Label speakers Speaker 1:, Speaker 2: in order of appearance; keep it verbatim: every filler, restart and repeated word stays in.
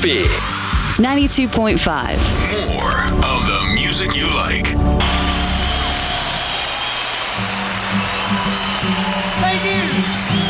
Speaker 1: B
Speaker 2: ninety-two point five.
Speaker 1: More of the music you like.